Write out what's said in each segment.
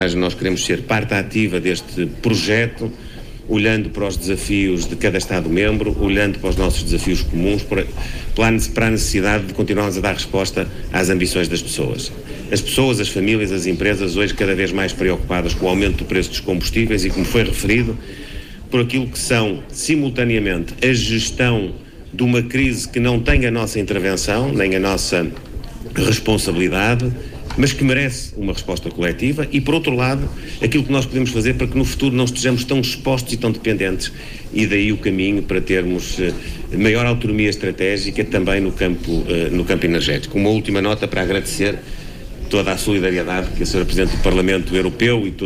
Nós queremos ser parte ativa deste projeto, olhando para os desafios de cada Estado-membro, olhando para os nossos desafios comuns, para a necessidade de continuarmos a dar resposta às ambições das pessoas. As pessoas, as famílias, as empresas, hoje cada vez mais preocupadas com o aumento do preço dos combustíveis e, como foi referido, por aquilo que são, simultaneamente, a gestão de uma crise que não tem a nossa intervenção, nem a nossa responsabilidade, mas que merece uma resposta coletiva e, por outro lado, aquilo que nós podemos fazer para que no futuro não estejamos tão expostos e tão dependentes, e daí o caminho para termos maior autonomia estratégica também no campo energético. Uma última nota para agradecer toda a solidariedade que a Sra. Presidente do Parlamento Europeu e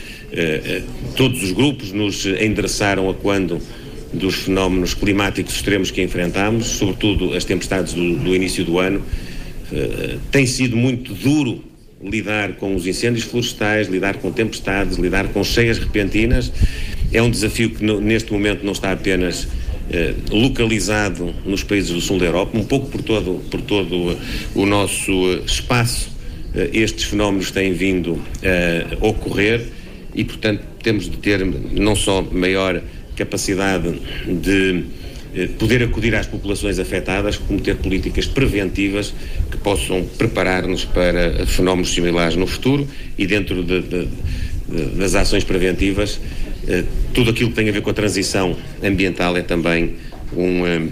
todos os grupos nos endereçaram a quando dos fenómenos climáticos extremos que enfrentamos, sobretudo as tempestades do início do ano. Tem sido muito duro lidar com os incêndios florestais, lidar com tempestades, lidar com cheias repentinas. É um desafio que neste momento não está apenas localizado nos países do sul da Europa, um pouco por todo o nosso espaço. Estes fenómenos têm vindo a ocorrer e, portanto, temos de ter não só maior capacidade de poder acudir às populações afetadas, como ter políticas preventivas que possam preparar-nos para fenómenos similares no futuro, e dentro das ações preventivas, tudo aquilo que tem a ver com a transição ambiental é também um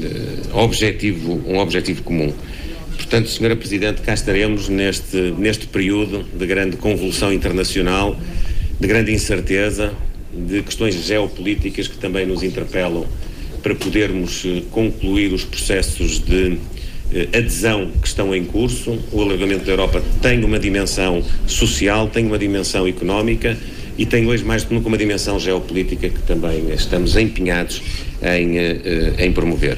objetivo comum. Portanto, Sra. Presidente, cá estaremos neste período de grande convulsão internacional, de grande incerteza, de questões geopolíticas que também nos interpelam para podermos concluir os processos de adesão que estão em curso. O alargamento da Europa tem uma dimensão social, tem uma dimensão económica e tem hoje mais do que nunca uma dimensão geopolítica que também estamos empenhados em promover.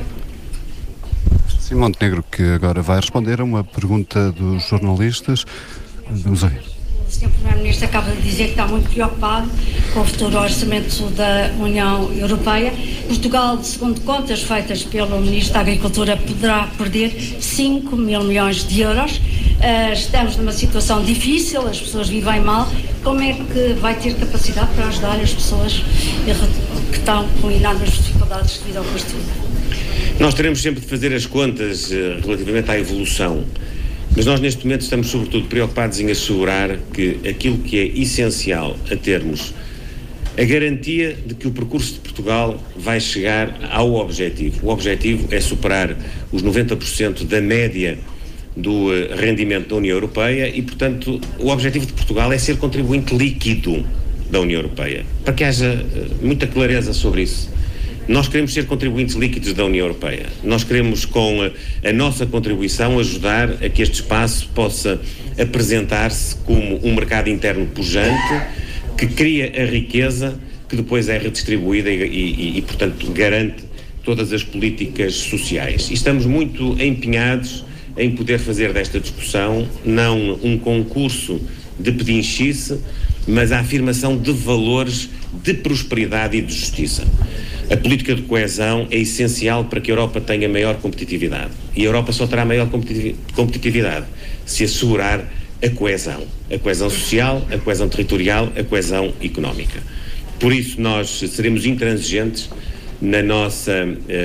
Sim, Montenegro, que agora vai responder a uma pergunta dos jornalistas. Vamos ouvir. O Sr. Primeiro-Ministro acaba de dizer que está muito preocupado com o futuro orçamento da União Europeia. Portugal, segundo contas feitas pelo Ministro da Agricultura, poderá perder 5 mil milhões de euros. Estamos numa situação difícil, as pessoas vivem mal. Como é que vai ter capacidade para ajudar as pessoas que estão com enormes dificuldades devido ao custo? Nós teremos sempre de fazer as contas relativamente à evolução. Mas nós neste momento estamos sobretudo preocupados em assegurar que aquilo que é essencial a termos a garantia de que o percurso de Portugal vai chegar ao objetivo. O objetivo é superar os 90% da média do rendimento da União Europeia e, portanto, o objetivo de Portugal é ser contribuinte líquido da União Europeia. Para que haja muita clareza sobre isso. Nós queremos ser contribuintes líquidos da União Europeia. Nós queremos, com a nossa contribuição, ajudar a que este espaço possa apresentar-se como um mercado interno pujante, que cria a riqueza, que depois é redistribuída e, portanto, garante todas as políticas sociais. E estamos muito empenhados em poder fazer desta discussão não um concurso de pedinchice, mas a afirmação de valores de prosperidade e de justiça. A política de coesão é essencial para que a Europa tenha maior competitividade. E a Europa só terá maior competitividade se assegurar a coesão social, a coesão territorial, a coesão económica. Por isso nós seremos intransigentes na nossa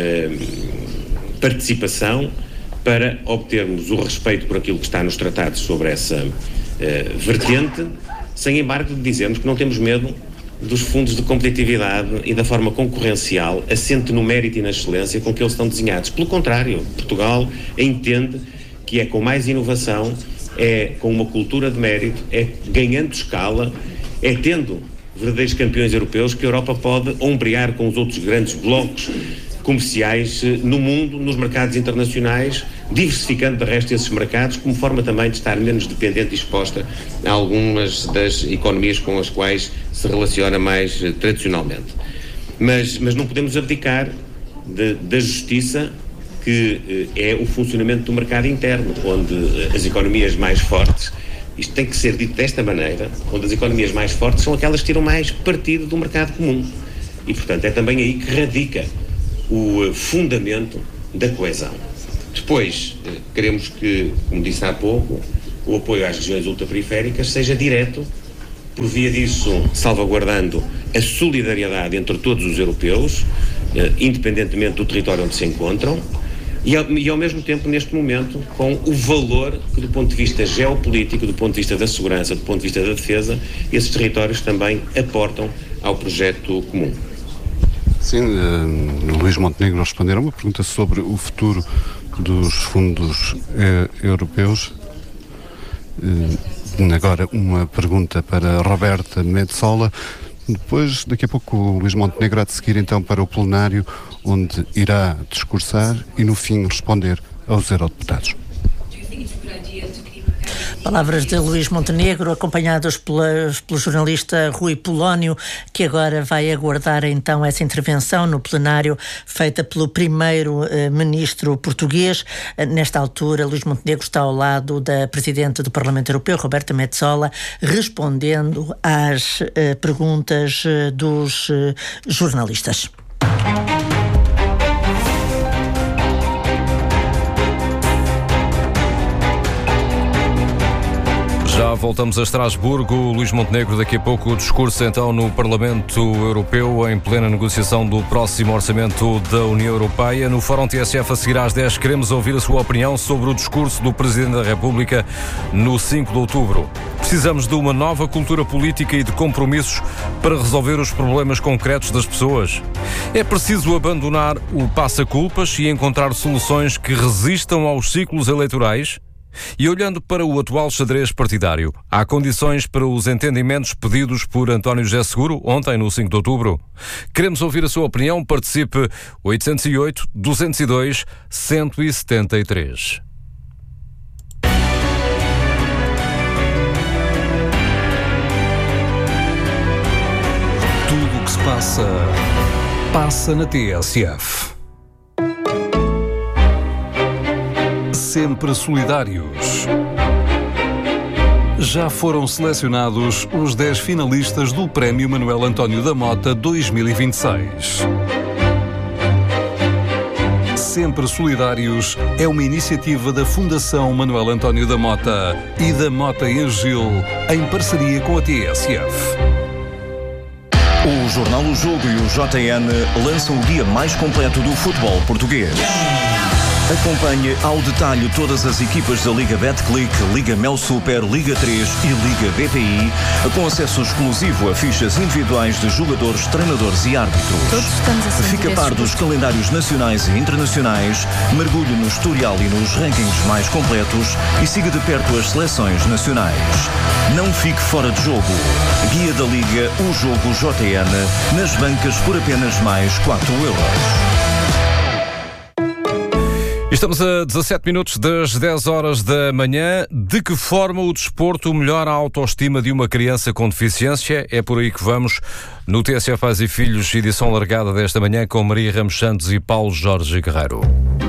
participação para obtermos o respeito por aquilo que está nos tratados sobre essa vertente, sem embargo dizermos que não temos medo dos fundos de competitividade e da forma concorrencial, assente no mérito e na excelência com que eles estão desenhados. Pelo contrário, Portugal entende que é com mais inovação, é com uma cultura de mérito, é ganhando escala, é tendo verdadeiros campeões europeus que a Europa pode ombrear com os outros grandes blocos comerciais no mundo, nos mercados internacionais, diversificando de resto esses mercados, como forma também de estar menos dependente e exposta a algumas das economias com as quais se relaciona mais tradicionalmente. Mas não podemos abdicar da justiça, que é o funcionamento do mercado interno, onde as economias mais fortes, isto tem que ser dito desta maneira, onde as economias mais fortes são aquelas que tiram mais partido do mercado comum. E, portanto, é também aí que radica o fundamento da coesão. Depois, queremos que, como disse há pouco, o apoio às regiões ultraperiféricas seja direto por via disso salvaguardando a solidariedade entre todos os europeus, independentemente do território onde se encontram, e ao mesmo tempo, neste momento, com o valor que, do ponto de vista geopolítico, do ponto de vista da segurança, do ponto de vista da defesa, esses territórios também aportam ao projeto comum. Sim, Luís Montenegro responder a uma pergunta sobre o futuro dos fundos europeus. Agora uma pergunta para Roberta Metsola. Depois, daqui a pouco, o Luís Montenegro há de seguir então para o plenário, onde irá discursar e no fim responder aos eurodeputados. Palavras de Luís Montenegro, acompanhados pelo jornalista Rui Polónio, que agora vai aguardar então essa intervenção no plenário feita pelo primeiro-ministro português. Nesta altura, Luís Montenegro está ao lado da Presidente do Parlamento Europeu, Roberta Metsola, respondendo às perguntas dos jornalistas. Já voltamos a Estrasburgo. Luís Montenegro, daqui a pouco o discurso então no Parlamento Europeu em plena negociação do próximo orçamento da União Europeia. No Fórum TSF a seguir às 10 queremos ouvir a sua opinião sobre o discurso do Presidente da República no 5 de outubro. Precisamos de uma nova cultura política e de compromissos para resolver os problemas concretos das pessoas. É preciso abandonar o passa-culpas e encontrar soluções que resistam aos ciclos eleitorais? E olhando para o atual xadrez partidário, há condições para os entendimentos pedidos por António José Seguro ontem, no 5 de outubro? Queremos ouvir a sua opinião. Participe 808-202-173. Tudo o que se passa na TSF. Sempre solidários. Já foram selecionados os 10 finalistas do Prémio Manuel António da Mota 2026. Sempre Solidários é uma iniciativa da Fundação Manuel António da Mota e da Mota e Gil, em parceria com a TSF. O Jornal O Jogo e o JN lançam o dia mais completo do futebol português. Acompanhe ao detalhe todas as equipas da Liga Betclic, Liga Mel Super, Liga 3 e Liga BPI, com acesso exclusivo a fichas individuais de jogadores, treinadores e árbitros. Fica a par dos calendários nacionais e internacionais, mergulhe no historial e nos rankings mais completos e siga de perto as seleções nacionais. Não fique fora de jogo. Guia da Liga, o Jogo JN, nas bancas por apenas mais 4 €. Estamos a 17 minutos das 10 horas da manhã. De que forma o desporto melhora a autoestima de uma criança com deficiência? É por aí que vamos no TSF Pais e Filhos, edição largada desta manhã com Maria Ramos Santos e Paulo Jorge Guerreiro.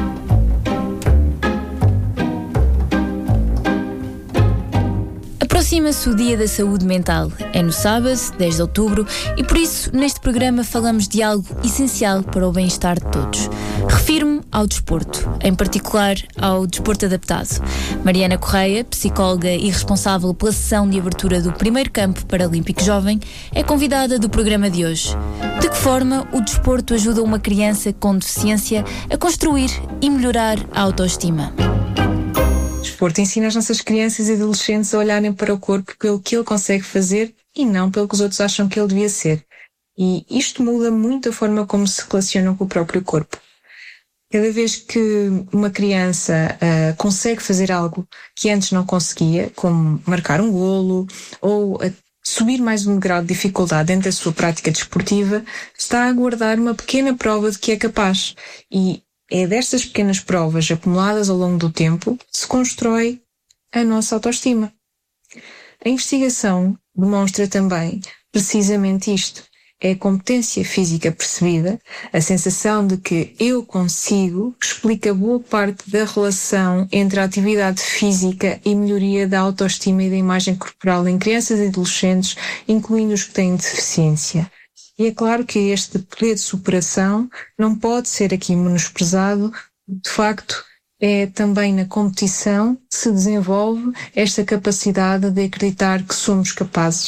Aproxima-se o Dia da Saúde Mental. É no sábado, 10 de outubro, e por isso, neste programa, falamos de algo essencial para o bem-estar de todos. Refiro-me ao desporto, em particular ao desporto adaptado. Mariana Correia, psicóloga e responsável pela sessão de abertura do primeiro campo paralímpico jovem, é convidada do programa de hoje. De que forma o desporto ajuda uma criança com deficiência a construir e melhorar a autoestima? O desporto ensina as nossas crianças e adolescentes a olharem para o corpo pelo que ele consegue fazer e não pelo que os outros acham que ele devia ser. E isto muda muito a forma como se relacionam com o próprio corpo. Cada vez que uma criança consegue fazer algo que antes não conseguia, como marcar um golo ou subir mais um grau de dificuldade dentro da sua prática desportiva, está a aguardar uma pequena prova de que é capaz. E é destas pequenas provas acumuladas ao longo do tempo que se constrói a nossa autoestima. A investigação demonstra também precisamente isto. É a competência física percebida, a sensação de que eu consigo, explica boa parte da relação entre a atividade física e melhoria da autoestima e da imagem corporal em crianças e adolescentes, incluindo os que têm deficiência. E é claro que este poder de superação não pode ser aqui menosprezado. De facto, é também na competição que se desenvolve esta capacidade de acreditar que somos capazes.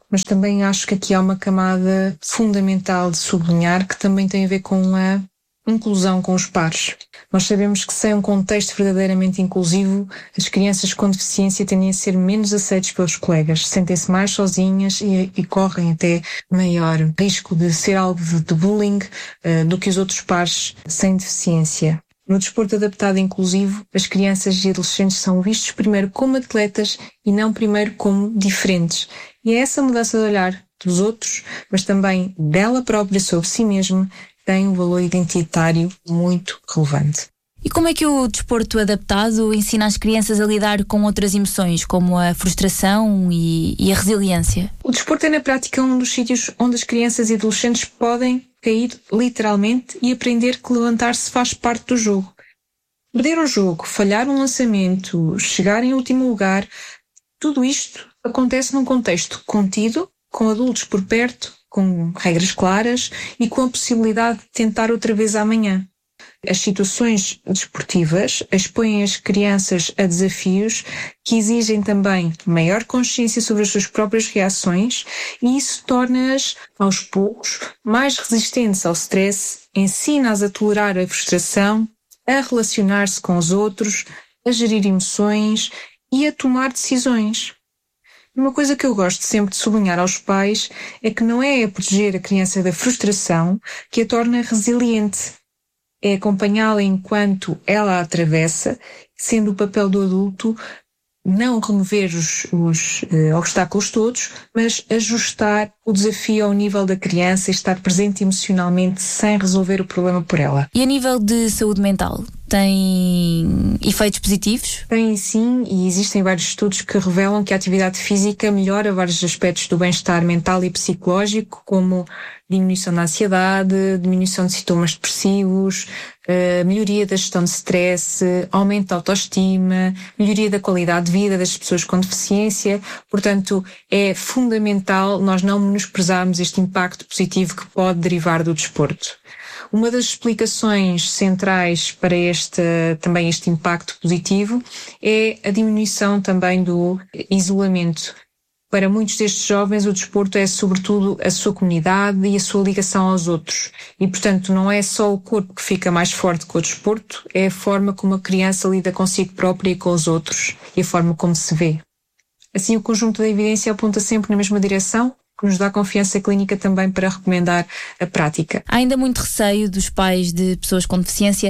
mas também acho que aqui há uma camada fundamental de sublinhar que também tem a ver com a inclusão com os pares. Nós sabemos que sem um contexto verdadeiramente inclusivo, as crianças com deficiência tendem a ser menos aceitas pelos colegas, sentem-se mais sozinhas e correm até maior risco de ser alvo de bullying do que os outros pares sem deficiência. No desporto adaptado e inclusivo, as crianças e adolescentes são vistos primeiro como atletas e não primeiro como diferentes. E é essa mudança de olhar dos outros, mas também dela própria sobre si mesma, tem um valor identitário muito relevante. E como é que o desporto adaptado ensina as crianças a lidar com outras emoções, como a frustração e a resiliência? O desporto é, na prática, um dos sítios onde as crianças e adolescentes podem cair literalmente e aprender que levantar-se faz parte do jogo. Perder um jogo, falhar um lançamento, chegar em último lugar, tudo isto acontece num contexto contido, com adultos por perto, com regras claras e com a possibilidade de tentar outra vez amanhã. As situações desportivas expõem as crianças a desafios que exigem também maior consciência sobre as suas próprias reações e isso torna-as, aos poucos, mais resistentes ao stress, ensina-as a tolerar a frustração, a relacionar-se com os outros, a gerir emoções e a tomar decisões. Uma coisa que eu gosto sempre de sublinhar aos pais é que não é proteger a criança da frustração que a torna resiliente. É acompanhá-la enquanto ela a atravessa, sendo o papel do adulto não remover os obstáculos todos, mas ajustar o desafio ao nível da criança e estar presente emocionalmente sem resolver o problema por ela. E a nível de saúde mental, tem efeitos positivos? Tem sim, e existem vários estudos que revelam que a atividade física melhora vários aspectos do bem-estar mental e psicológico, como diminuição da ansiedade, diminuição de sintomas depressivos, melhoria da gestão de stress, aumento da autoestima, melhoria da qualidade de vida das pessoas com deficiência. Portanto, é fundamental nós não menosprezarmos este impacto positivo que pode derivar do desporto. Uma das explicações centrais para este impacto positivo é a diminuição também do isolamento. Para muitos destes jovens, o desporto é sobretudo a sua comunidade e a sua ligação aos outros. E, portanto, não é só o corpo que fica mais forte com o desporto, é a forma como a criança lida consigo própria e com os outros e a forma como se vê. Assim, o conjunto da evidência aponta sempre na mesma direção, que nos dá confiança clínica também para recomendar a prática. Há ainda muito receio dos pais de pessoas com deficiência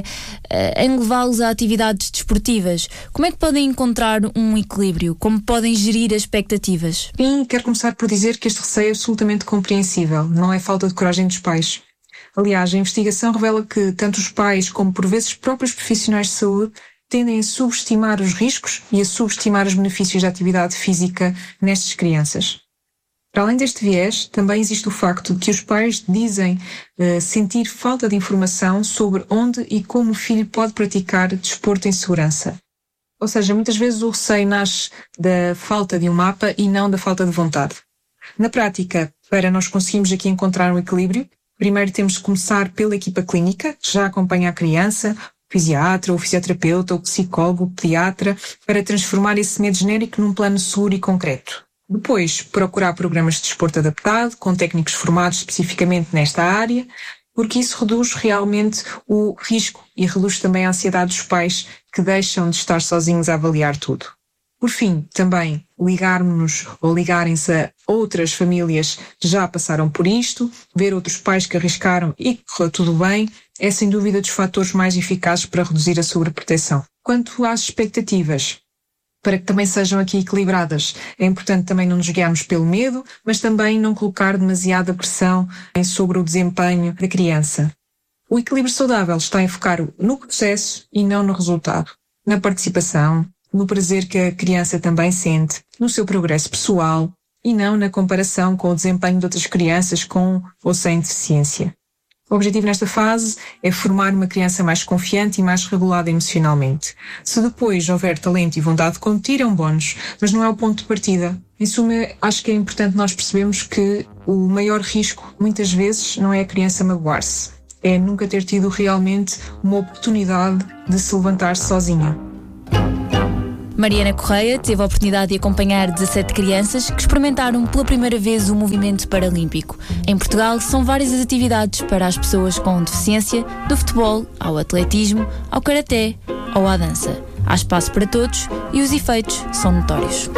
em levá-los a atividades desportivas. Como é que podem encontrar um equilíbrio? Como podem gerir as expectativas? Sim, quero começar por dizer que este receio é absolutamente compreensível. Não é falta de coragem dos pais. Aliás, a investigação revela que tanto os pais como, por vezes, próprios profissionais de saúde tendem a subestimar os riscos e a subestimar os benefícios da atividade física nestas crianças. Para além deste viés, também existe o facto de que os pais dizem sentir falta de informação sobre onde e como o filho pode praticar desporto em segurança. Ou seja, muitas vezes o receio nasce da falta de um mapa e não da falta de vontade. Na prática, para nós conseguirmos aqui encontrar um equilíbrio, primeiro temos de começar pela equipa clínica, que já acompanha a criança, o fisiatra, o fisioterapeuta, o psicólogo, o pediatra, para transformar esse medo genérico num plano seguro e concreto. Depois, procurar programas de desporto adaptado, com técnicos formados especificamente nesta área, porque isso reduz realmente o risco e reduz também a ansiedade dos pais que deixam de estar sozinhos a avaliar tudo. Por fim, também ligarmos-nos ou ligarem-se a outras famílias que já passaram por isto, ver outros pais que arriscaram e que correu tudo bem, é sem dúvida dos fatores mais eficazes para reduzir a sobreproteção. Quanto às expectativas, para que também sejam aqui equilibradas, é importante também não nos guiarmos pelo medo, mas também não colocar demasiada pressão sobre o desempenho da criança. O equilíbrio saudável está em focar no processo e não no resultado, na participação, no prazer que a criança também sente, no seu progresso pessoal e não na comparação com o desempenho de outras crianças com ou sem deficiência. O objetivo nesta fase é formar uma criança mais confiante e mais regulada emocionalmente. Se depois houver talento e vontade de competir, é um bónus, mas não é o ponto de partida. Em suma, acho que é importante nós percebermos que o maior risco, muitas vezes, não é a criança magoar-se. É nunca ter tido realmente uma oportunidade de se levantar sozinha. Mariana Correia teve a oportunidade de acompanhar 17 crianças que experimentaram pela primeira vez o movimento paralímpico. Em Portugal, são várias as atividades para as pessoas com deficiência, do futebol ao atletismo, ao karaté ou à dança. Há espaço para todos e os efeitos são notórios.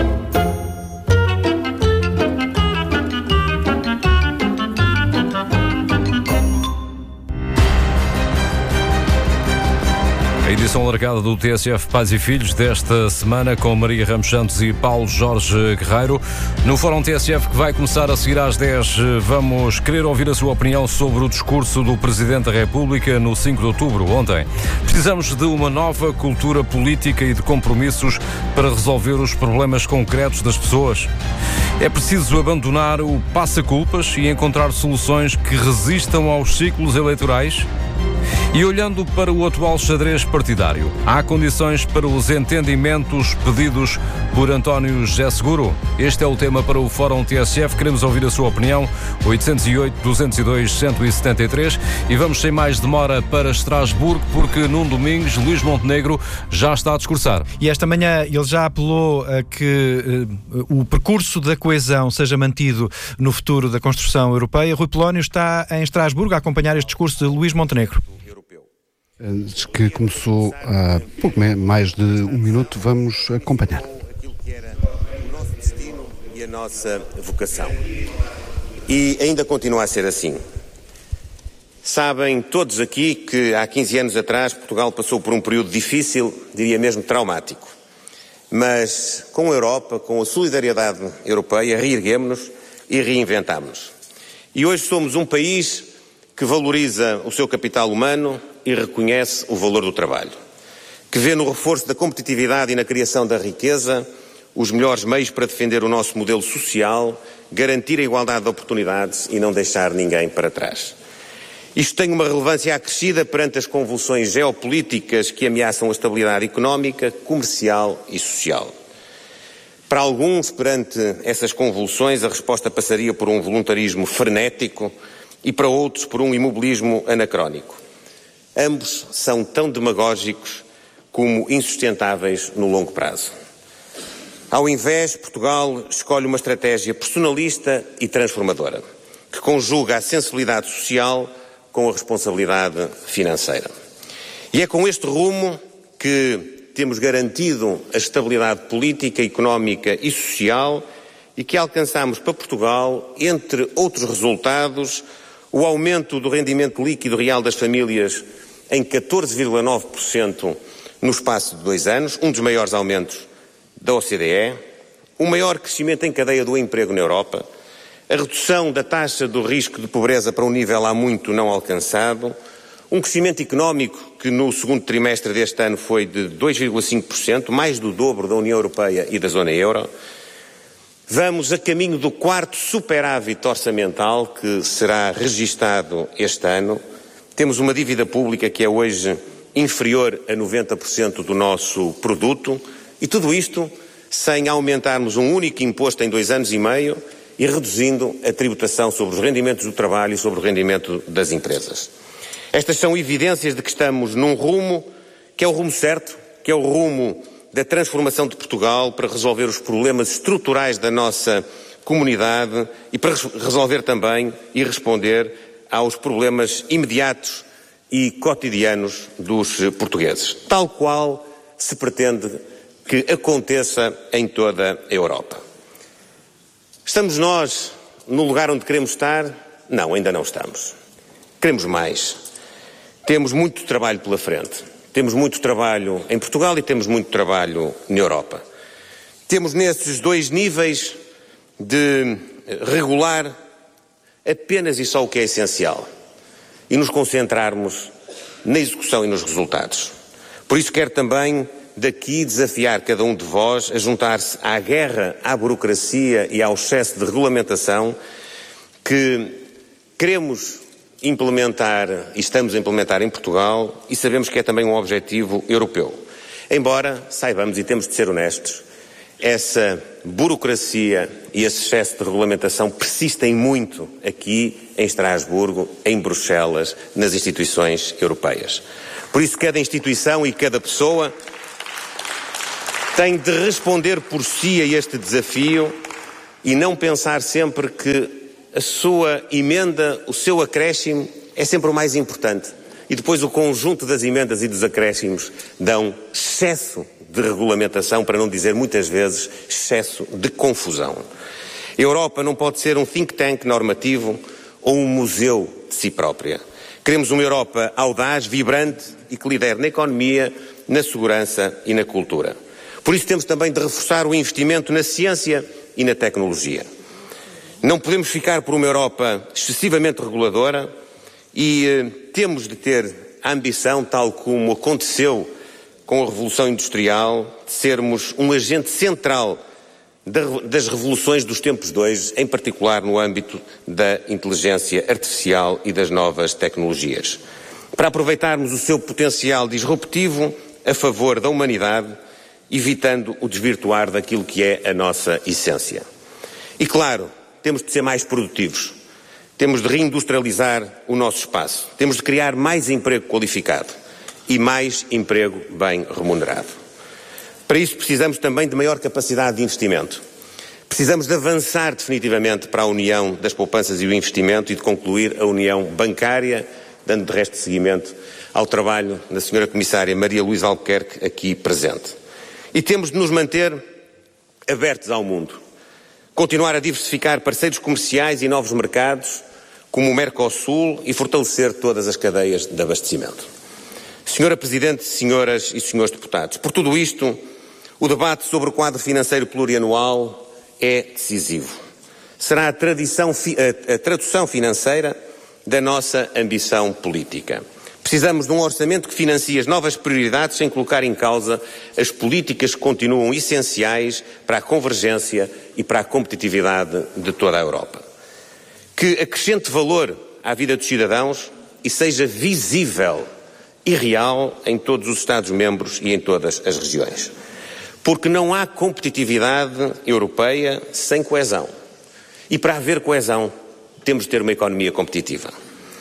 A edição alargada do TSF Pais e Filhos desta semana com Maria Ramos Santos e Paulo Jorge Guerreiro. No Fórum TSF que vai começar a seguir às 10, vamos querer ouvir a sua opinião sobre o discurso do Presidente da República no 5 de outubro, ontem. Precisamos de uma nova cultura política e de compromissos para resolver os problemas concretos das pessoas. É preciso abandonar o passa-culpas e encontrar soluções que resistam aos ciclos eleitorais? E olhando para o atual xadrez partidário, há condições para os entendimentos pedidos por António José Seguro? Este é o tema para o Fórum TSF. Queremos ouvir a sua opinião. 808-202-173. E vamos sem mais demora para Estrasburgo, porque Nuno Domingos, Luís Montenegro, já está a discursar. E esta manhã ele já apelou a que o percurso da coesão seja mantido no futuro da construção europeia. Rui Polónio está em Estrasburgo a acompanhar este discurso de Luís Montenegro. Antes que começou há pouco mais de um minuto, vamos acompanhar. Aquilo que era o nosso destino e a nossa vocação. E ainda continua a ser assim. Sabem todos aqui que há 15 anos atrás Portugal passou por um período difícil, diria mesmo traumático. Mas com a Europa, com a solidariedade europeia, reerguemos-nos e reinventámos-nos. E hoje somos um país que valoriza o seu capital humano e reconhece o valor do trabalho, que vê no reforço da competitividade e na criação da riqueza os melhores meios para defender o nosso modelo social, garantir a igualdade de oportunidades e não deixar ninguém para trás. Isto tem uma relevância acrescida perante as convulsões geopolíticas que ameaçam a estabilidade económica, comercial e social. Para alguns, perante essas convulsões, a resposta passaria por um voluntarismo frenético e para outros por um imobilismo anacrónico. Ambos são tão demagógicos como insustentáveis no longo prazo. Ao invés, Portugal escolhe uma estratégia personalista e transformadora, que conjuga a sensibilidade social com a responsabilidade financeira. E é com este rumo que temos garantido a estabilidade política, económica e social e que alcançamos para Portugal, entre outros resultados, o aumento do rendimento líquido real das famílias em 14,9% no espaço de 2 anos, um dos maiores aumentos da OCDE, o maior crescimento em cadeia do emprego na Europa, a redução da taxa do risco de pobreza para um nível há muito não alcançado, um crescimento económico que no segundo trimestre deste ano foi de 2,5%, mais do dobro da União Europeia e da zona euro. Vamos a caminho do 4º superávit orçamental que será registado este ano. Temos uma dívida pública que é hoje inferior a 90% do nosso produto e tudo isto sem aumentarmos um único imposto em 2 anos e meio e reduzindo a tributação sobre os rendimentos do trabalho e sobre o rendimento das empresas. Estas são evidências de que estamos num rumo que é o rumo certo, que é o rumo da transformação de Portugal para resolver os problemas estruturais da nossa comunidade e para resolver também e responder aos problemas imediatos e cotidianos dos portugueses, tal qual se pretende que aconteça em toda a Europa. Estamos nós no lugar onde queremos estar? Não, ainda não estamos. Queremos mais. Temos muito trabalho pela frente. Temos muito trabalho em Portugal e temos muito trabalho na Europa. Temos nesses 2 níveis de regular apenas e só o que é essencial e nos concentrarmos na execução e nos resultados. Por isso quero também daqui desafiar cada um de vós a juntar-se à guerra, à burocracia e ao excesso de regulamentação que queremos implementar e estamos a implementar em Portugal e sabemos que é também um objetivo europeu. Embora saibamos e temos de ser honestos, essa burocracia e esse excesso de regulamentação persistem muito aqui em Estrasburgo, em Bruxelas, nas instituições europeias. Por isso, cada instituição e cada pessoa tem de responder por si a este desafio e não pensar sempre que a sua emenda, o seu acréscimo, é sempre o mais importante. E depois o conjunto das emendas e dos acréscimos dão excesso de regulamentação, para não dizer muitas vezes excesso de confusão. A Europa não pode ser um think tank normativo ou um museu de si própria. Queremos uma Europa audaz, vibrante e que lidere na economia, na segurança e na cultura. Por isso temos também de reforçar o investimento na ciência e na tecnologia. Não podemos ficar por uma Europa excessivamente reguladora e temos de ter a ambição, tal como aconteceu com a Revolução Industrial, de sermos um agente central das revoluções dos tempos de hoje, em particular no âmbito da inteligência artificial e das novas tecnologias, para aproveitarmos o seu potencial disruptivo a favor da humanidade, evitando o desvirtuar daquilo que é a nossa essência. E claro, temos de ser mais produtivos, temos de reindustrializar o nosso espaço, temos de criar mais emprego qualificado e mais emprego bem remunerado. Para isso precisamos também de maior capacidade de investimento. Precisamos de avançar definitivamente para a União das Poupanças e o Investimento e de concluir a União Bancária, dando de resto seguimento ao trabalho da Sra. Comissária Maria Luísa Albuquerque aqui presente. E temos de nos manter abertos ao mundo. Continuar a diversificar parceiros comerciais e novos mercados, como o Mercosul, e fortalecer todas as cadeias de abastecimento. Senhora Presidente, senhoras e senhores deputados, por tudo isto, o debate sobre o quadro financeiro plurianual é decisivo. Será a tradução financeira da nossa ambição política. Precisamos de um orçamento que financie as novas prioridades sem colocar em causa as políticas que continuam essenciais para a convergência e para a competitividade de toda a Europa. Que acrescente valor à vida dos cidadãos e seja visível e real em todos os Estados-membros e em todas as regiões. Porque não há competitividade europeia sem coesão. E para haver coesão, temos de ter uma economia competitiva.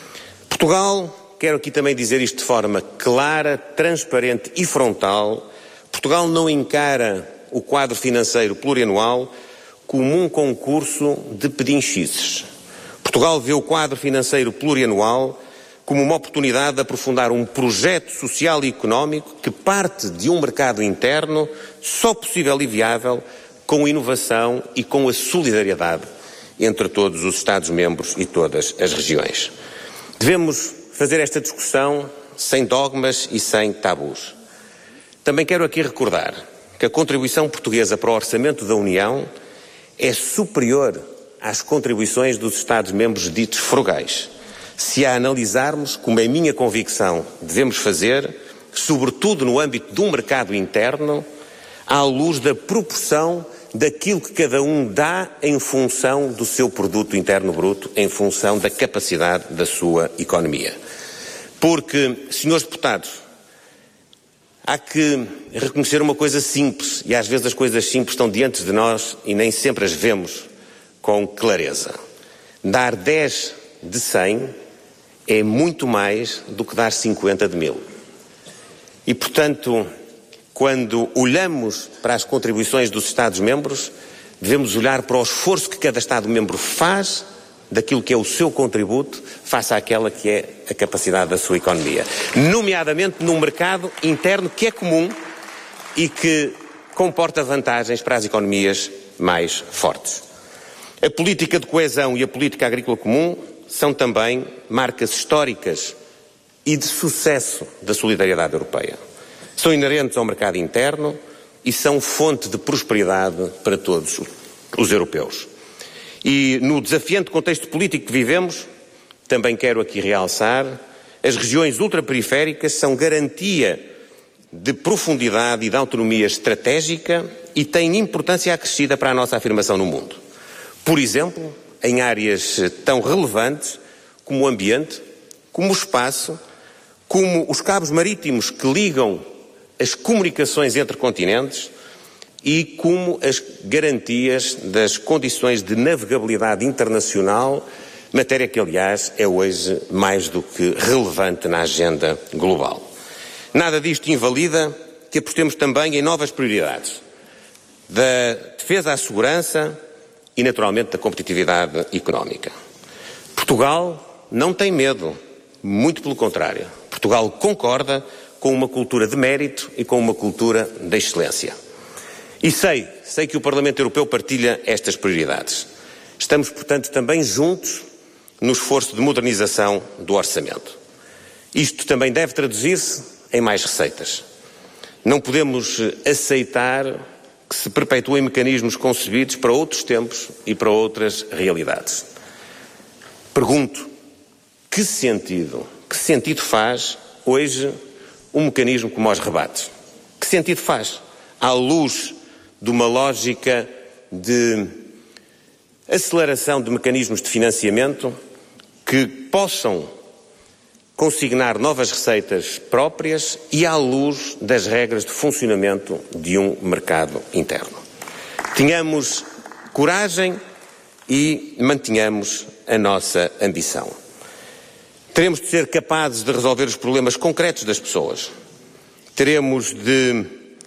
Portugal, quero aqui também dizer isto de forma clara, transparente e frontal, Portugal não encara o quadro financeiro plurianual como um concurso de pedinchices. Portugal vê o quadro financeiro plurianual como uma oportunidade de aprofundar um projeto social e económico que parte de um mercado interno só possível e viável com inovação e com a solidariedade entre todos os Estados-membros e todas as regiões. Devemos fazer esta discussão sem dogmas e sem tabus. Também quero aqui recordar que a contribuição portuguesa para o orçamento da União é superior às contribuições dos Estados-membros ditos frugais. Se a analisarmos, como é minha convicção, devemos fazer, sobretudo no âmbito de um mercado interno, à luz da proporção daquilo que cada um dá em função do seu produto interno bruto, em função da capacidade da sua economia. Porque, senhores deputados, há que reconhecer uma coisa simples, e às vezes as coisas simples estão diante de nós e nem sempre as vemos com clareza. Dar 10 de 100 é muito mais do que dar 50 de 1000. E, portanto, quando olhamos para as contribuições dos Estados-membros, devemos olhar para o esforço que cada Estado-membro faz daquilo que é o seu contributo face àquela que é a capacidade da sua economia. Nomeadamente num mercado interno que é comum e que comporta vantagens para as economias mais fortes. A política de coesão e a política agrícola comum são também marcas históricas e de sucesso da solidariedade europeia. São inerentes ao mercado interno e são fonte de prosperidade para todos os europeus. E no desafiante contexto político que vivemos, também quero aqui realçar, as regiões ultraperiféricas são garantia de profundidade e de autonomia estratégica e têm importância acrescida para a nossa afirmação no mundo. Por exemplo, em áreas tão relevantes como o ambiente, como o espaço, como os cabos marítimos que ligam as comunicações entre continentes e como as garantias das condições de navegabilidade internacional, matéria que, aliás, é hoje mais do que relevante na agenda global. Nada disto invalida que apostemos também em novas prioridades. da defesa à segurança e, naturalmente, da competitividade económica. Portugal não tem medo, muito pelo contrário. Portugal concorda com uma cultura de mérito e com uma cultura de excelência. E sei que o Parlamento Europeu partilha estas prioridades. Estamos, portanto, também juntos no esforço de modernização do orçamento. Isto também deve traduzir-se em mais receitas. Não podemos aceitar que se perpetuem mecanismos concebidos para outros tempos e para outras realidades. Pergunto, que sentido faz hoje um mecanismo como os rebates? Que sentido faz? À luz de uma lógica de aceleração de mecanismos de financiamento que possam consignar novas receitas próprias e à luz das regras de funcionamento de um mercado interno. Tenhamos coragem e mantenhamos a nossa ambição. Teremos de ser capazes de resolver os problemas concretos das pessoas. Teremos de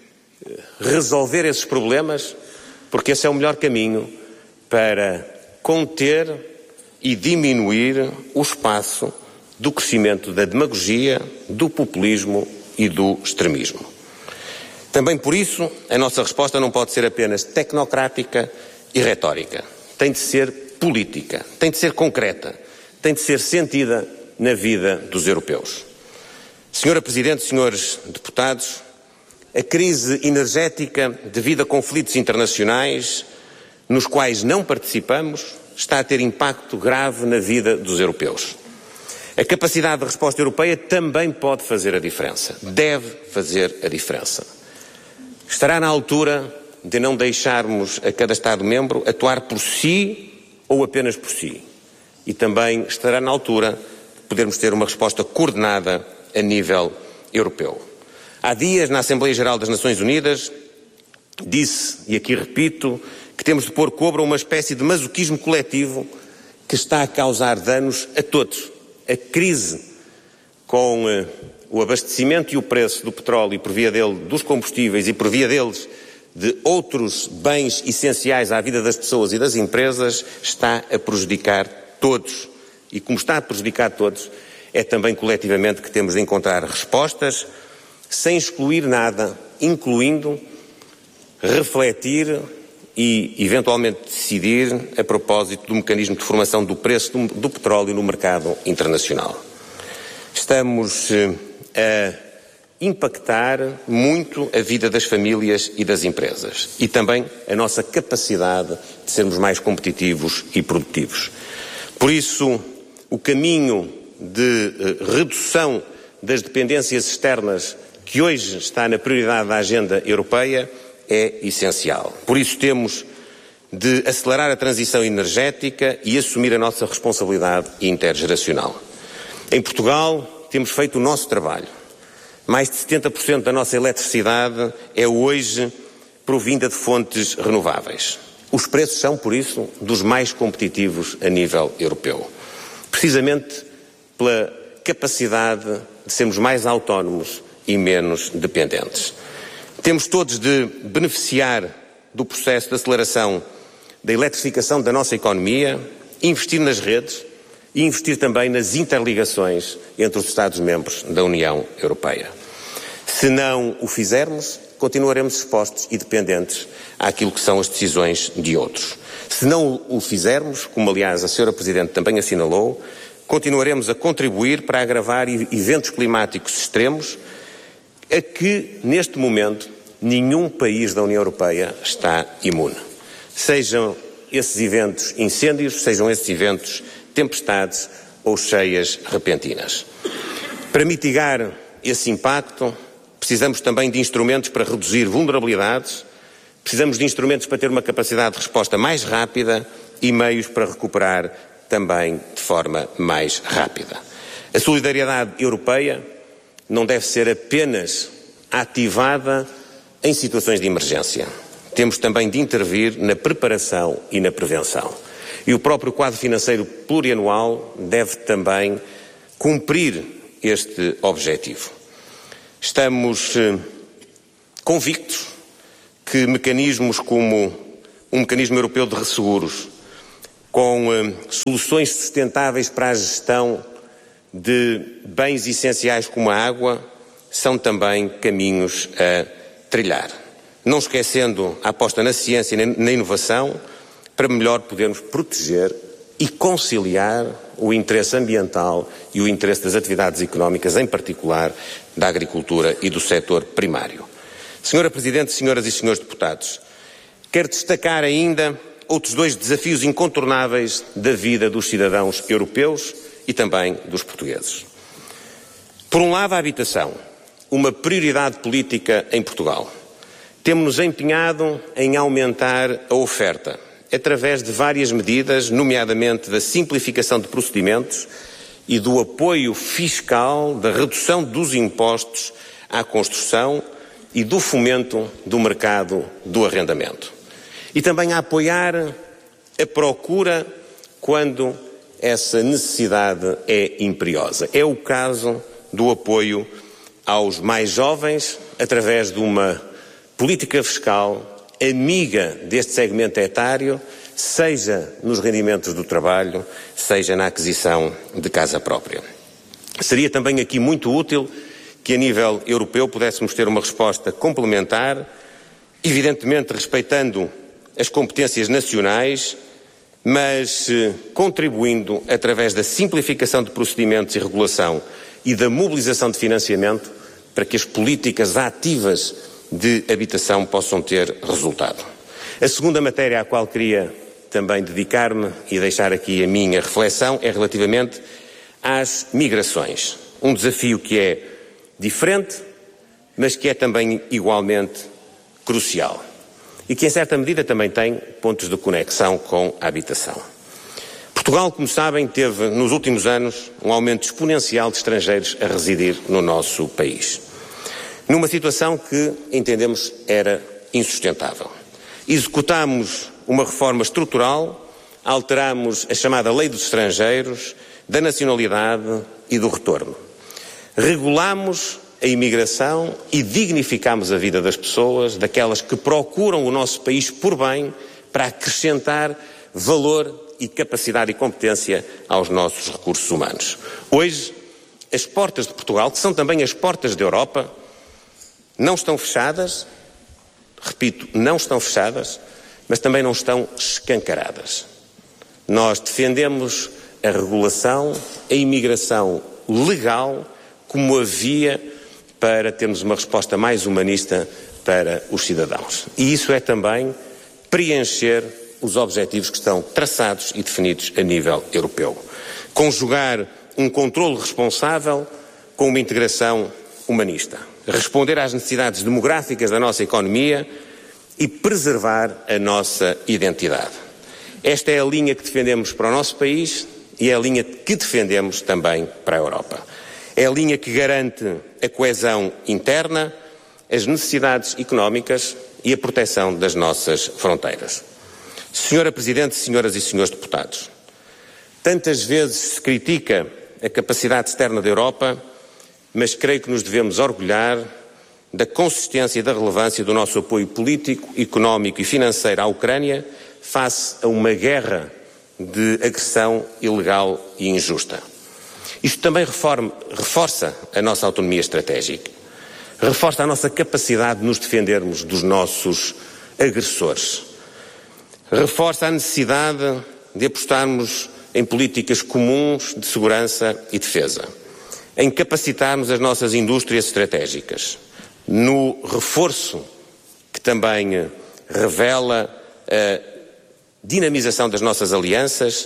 resolver esses problemas, porque esse é o melhor caminho para conter e diminuir o espaço do crescimento da demagogia, do populismo e do extremismo. Também por isso, a nossa resposta não pode ser apenas tecnocrática e retórica. Tem de ser política, tem de ser concreta, tem de ser sentida na vida dos europeus. Senhora Presidente, senhores deputados, a crise energética devido a conflitos internacionais nos quais não participamos está a ter impacto grave na vida dos europeus. A capacidade de resposta europeia também pode fazer a diferença, deve fazer a diferença. Estará na altura de não deixarmos a cada Estado-membro atuar por si ou apenas por si. E também estará na altura de podermos ter uma resposta coordenada a nível europeu. Há dias, na Assembleia Geral das Nações Unidas, disse, e aqui repito, que temos de pôr cobro a uma espécie de masoquismo coletivo que está a causar danos a todos. A crise com o abastecimento e o preço do petróleo e por via dele dos combustíveis e por via deles de outros bens essenciais à vida das pessoas e das empresas está a prejudicar todos. E como está a prejudicar todos, é também coletivamente que temos de encontrar respostas sem excluir nada, incluindo refletir e eventualmente decidir a propósito do mecanismo de formação do preço do petróleo no mercado internacional. Estamos a impactar muito a vida das famílias e das empresas e também a nossa capacidade de sermos mais competitivos e produtivos. Por isso, o caminho de redução das dependências externas que hoje está na prioridade da agenda europeia é essencial. Por isso temos de acelerar a transição energética e assumir a nossa responsabilidade intergeracional. Em Portugal temos feito o nosso trabalho. Mais de 70% da nossa eletricidade é hoje provinda de fontes renováveis. Os preços são, por isso, dos mais competitivos a nível europeu. Precisamente pela capacidade de sermos mais autónomos e menos dependentes. Temos todos de beneficiar do processo de aceleração da eletrificação da nossa economia, investir nas redes e investir também nas interligações entre os Estados-membros da União Europeia. Se não o fizermos, continuaremos expostos e dependentes àquilo que são as decisões de outros. Se não o fizermos, como aliás a Sra. Presidente também assinalou, continuaremos a contribuir para agravar eventos climáticos extremos a que, neste momento, nenhum país da União Europeia está imune. Sejam esses eventos incêndios, sejam esses eventos tempestades ou cheias repentinas. Para mitigar esse impacto, precisamos também de instrumentos para reduzir vulnerabilidades, precisamos de instrumentos para ter uma capacidade de resposta mais rápida e meios para recuperar também de forma mais rápida. A solidariedade europeia não deve ser apenas ativada em situações de emergência. Temos também de intervir na preparação e na prevenção. E o próprio quadro financeiro plurianual deve também cumprir este objetivo. Estamos convictos que mecanismos como um mecanismo europeu de resseguros, com soluções sustentáveis para a gestão de bens essenciais como a água, são também caminhos a trilhar. Não esquecendo a aposta na ciência e na inovação, para melhor podermos proteger e conciliar o interesse ambiental e o interesse das atividades económicas, em particular da agricultura e do setor primário. Senhora Presidente, senhoras e senhores deputados, quero destacar ainda outros dois desafios incontornáveis da vida dos cidadãos europeus e também dos portugueses. Por um lado, a habitação, uma prioridade política em Portugal. Temos-nos empenhado em aumentar a oferta, através de várias medidas, nomeadamente da simplificação de procedimentos e do apoio fiscal, da redução dos impostos à construção e do fomento do mercado do arrendamento. E também a apoiar a procura quando essa necessidade é imperiosa. É o caso do apoio aos mais jovens, através de uma política fiscal amiga deste segmento etário, seja nos rendimentos do trabalho, seja na aquisição de casa própria. Seria também aqui muito útil que a nível europeu pudéssemos ter uma resposta complementar, evidentemente respeitando as competências nacionais, mas contribuindo através da simplificação de procedimentos e regulação e da mobilização de financiamento para que as políticas ativas de habitação possam ter resultado. A segunda matéria à qual queria também dedicar-me e deixar aqui a minha reflexão é relativamente às migrações. Um desafio que é diferente, mas que é também igualmente crucial e que, em certa medida, também tem pontos de conexão com a habitação. Portugal, como sabem, teve nos últimos anos um aumento exponencial de estrangeiros a residir no nosso país, numa situação que entendemos era insustentável. Executámos uma reforma estrutural, alterámos a chamada Lei dos Estrangeiros, da nacionalidade e do retorno. Regulámos a imigração e dignificámos a vida das pessoas, daquelas que procuram o nosso país por bem, para acrescentar valor e capacidade e competência aos nossos recursos humanos. Hoje, as portas de Portugal, que são também as portas da Europa, não estão fechadas, repito, não estão fechadas, mas também não estão escancaradas. Nós defendemos a regulação, a imigração legal, como a via para termos uma resposta mais humanista para os cidadãos. E isso é também preencher os objetivos que estão traçados e definidos a nível europeu. Conjugar um controlo responsável com uma integração humanista. Responder às necessidades demográficas da nossa economia e preservar a nossa identidade. Esta é a linha que defendemos para o nosso país e é a linha que defendemos também para a Europa. É a linha que garante a coesão interna, as necessidades económicas e a proteção das nossas fronteiras. Senhora Presidente, senhoras e senhores deputados, tantas vezes se critica a capacidade externa da Europa, mas creio que nos devemos orgulhar da consistência e da relevância do nosso apoio político, económico e financeiro à Ucrânia face a uma guerra de agressão ilegal e injusta. Isto também reforça a nossa autonomia estratégica, reforça a nossa capacidade de nos defendermos dos nossos agressores, reforça a necessidade de apostarmos em políticas comuns de segurança e defesa, em capacitarmos as nossas indústrias estratégicas, no reforço que também revela a dinamização das nossas alianças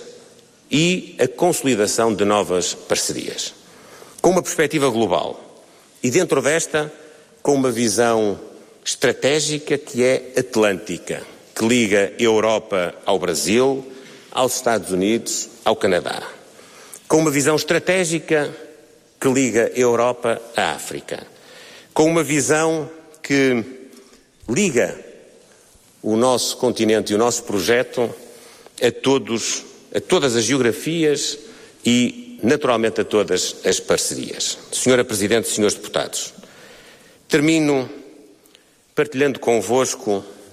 e a consolidação de novas parcerias, com uma perspectiva global e dentro desta com uma visão estratégica que é atlântica, que liga a Europa ao Brasil, aos Estados Unidos, ao Canadá, com uma visão estratégica que liga a Europa à África, com uma visão que liga o nosso continente e o nosso projeto a todas as geografias e, naturalmente, a todas as parcerias. Senhora Presidente, senhores deputados, termino partilhando convosco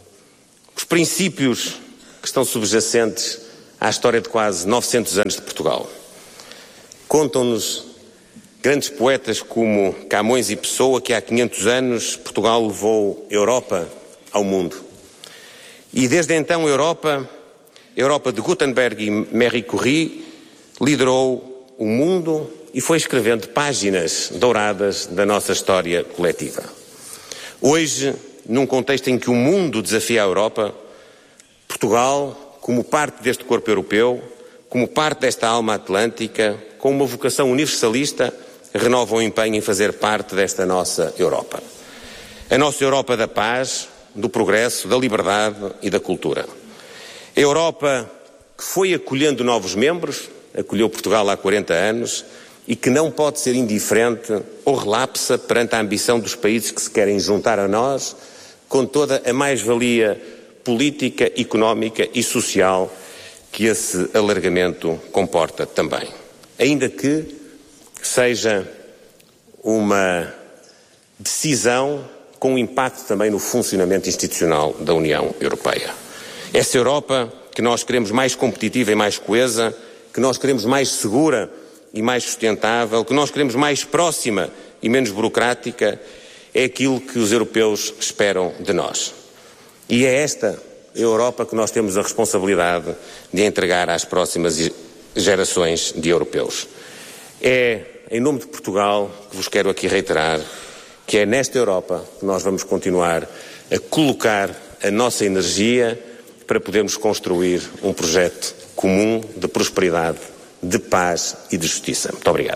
Os princípios que estão subjacentes à história de quase 900 anos de Portugal. Contam-nos grandes poetas como Camões e Pessoa que há 500 anos Portugal levou Europa ao mundo. E desde então a Europa de Gutenberg e Marie Curie, liderou o mundo e foi escrevendo páginas douradas da nossa história coletiva. Hoje, num contexto em que o mundo desafia a Europa, Portugal, como parte deste corpo europeu, como parte desta alma atlântica, com uma vocação universalista, renova o empenho em fazer parte desta nossa Europa. A nossa Europa da paz, do progresso, da liberdade e da cultura. A Europa que foi acolhendo novos membros, acolheu Portugal há 40 anos, e que não pode ser indiferente ou relapsa perante a ambição dos países que se querem juntar a nós, com toda a mais-valia política, económica e social que esse alargamento comporta também. Ainda que seja uma decisão com impacto também no funcionamento institucional da União Europeia. Essa Europa que nós queremos mais competitiva e mais coesa, que nós queremos mais segura e mais sustentável, que nós queremos mais próxima e menos burocrática, é aquilo que os europeus esperam de nós. E é esta Europa que nós temos a responsabilidade de entregar às próximas gerações de europeus. É em nome de Portugal que vos quero aqui reiterar que é nesta Europa que nós vamos continuar a colocar a nossa energia para podermos construir um projeto comum de prosperidade, de paz e de justiça. Muito obrigado.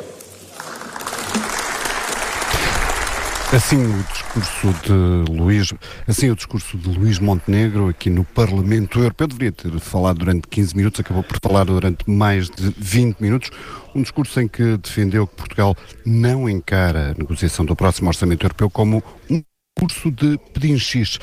Assim o discurso de Luís Montenegro aqui no Parlamento Europeu. Deveria ter falado durante 15 minutos, acabou por falar durante mais de 20 minutos. Um discurso em que defendeu que Portugal não encara a negociação do próximo Orçamento Europeu como um curso de pedinchis.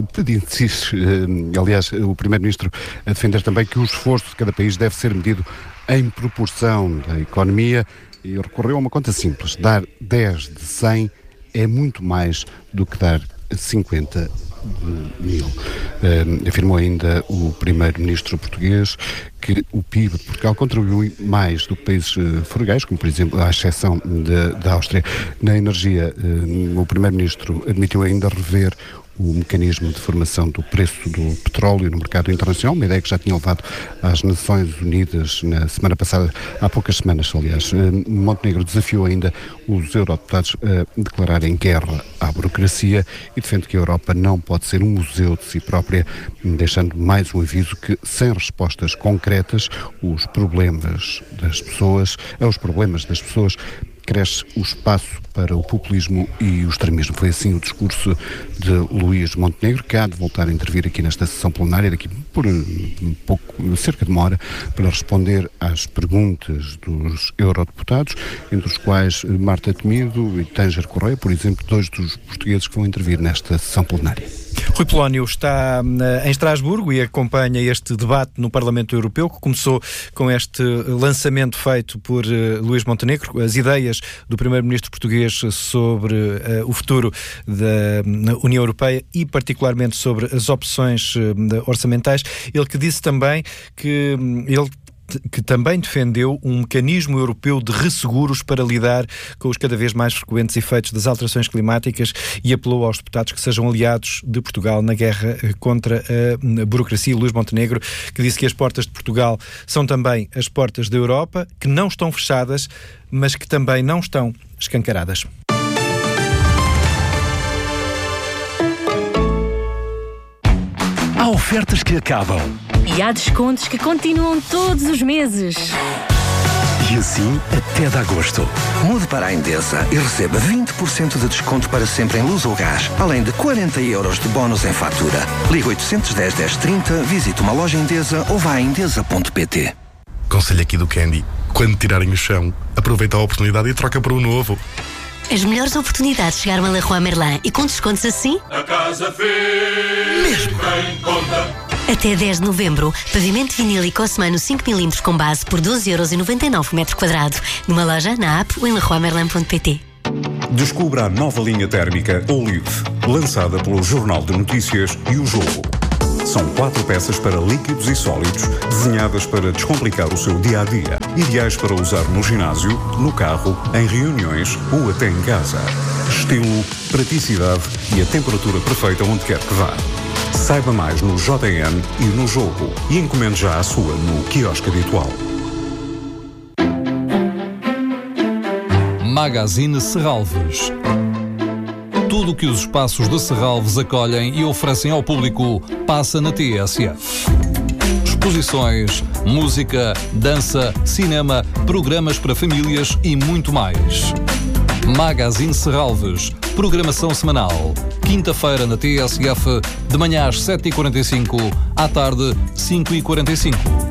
Aliás, o Primeiro-Ministro a defender também que o esforço de cada país deve ser medido em proporção da economia e recorreu a uma conta simples. Dar 10 de 100 é muito mais do que dar 50 de 1000. Afirmou ainda o Primeiro-Ministro português que o PIB de Portugal contribui mais do que países frugais, como por exemplo à exceção da Áustria. Na energia, o Primeiro-Ministro admitiu ainda rever o mecanismo de formação do preço do petróleo no mercado internacional, uma ideia que já tinha levado às Nações Unidas na semana passada, há poucas semanas, aliás. Montenegro desafiou ainda os eurodeputados a declararem guerra à burocracia e defende que a Europa não pode ser um museu de si própria, deixando mais um aviso que, sem respostas concretas, aos problemas das pessoas, cresce o espaço para o populismo e o extremismo. Foi assim o discurso de Luís Montenegro, que há de voltar a intervir aqui nesta sessão plenária daqui por cerca de uma hora, para responder às perguntas dos eurodeputados, entre os quais Marta Temido e Tânger Correia, por exemplo, dois dos portugueses que vão intervir nesta sessão plenária. Rui Polónio está em Estrasburgo e acompanha este debate no Parlamento Europeu, que começou com este lançamento feito por Luís Montenegro, as ideias do Primeiro-Ministro português sobre o futuro da União Europeia e particularmente sobre as opções orçamentais. Ele que disse também que também defendeu um mecanismo europeu de resseguros para lidar com os cada vez mais frequentes efeitos das alterações climáticas e apelou aos deputados que sejam aliados de Portugal na guerra contra a burocracia. Luís Montenegro, que disse que as portas de Portugal são também as portas da Europa, que não estão fechadas, mas que também não estão escancaradas. Há ofertas que acabam. E há descontos que continuam todos os meses. E assim até de agosto. Mude para a Endesa e receba 20% de desconto para sempre em luz ou gás, além de 40 € de bónus em fatura. Ligue 810 1030, visite uma loja Endesa ou vá a endesa.pt. Conselho aqui do Candy: quando tirarem o chão, aproveita a oportunidade e troca por um novo. As melhores oportunidades chegaram a Leroy Merlin e com descontos assim? A casa fez mesmo em conta. Até 10 de novembro, pavimento vinílico Osmano 5 mm com base por 12,99€ metro quadrado. Numa loja, na app ou em leroymerlin.pt. Descubra a nova linha térmica Olive, lançada pelo Jornal de Notícias e O Jogo. São 4 peças para líquidos e sólidos, desenhadas para descomplicar o seu dia-a-dia. Ideais para usar no ginásio, no carro, em reuniões ou até em casa. Estilo, praticidade e a temperatura perfeita onde quer que vá. Saiba mais no JN e no Jogo e encomende já a sua no quiosque habitual. Magazine Serralves. Tudo o que os espaços de Serralves acolhem e oferecem ao público passa na TSF. Exposições, música, dança, cinema, programas para famílias e muito mais. Magazine Serralves. Programação semanal. Quinta-feira na TSF, de manhã às 7h45, à tarde 5h45.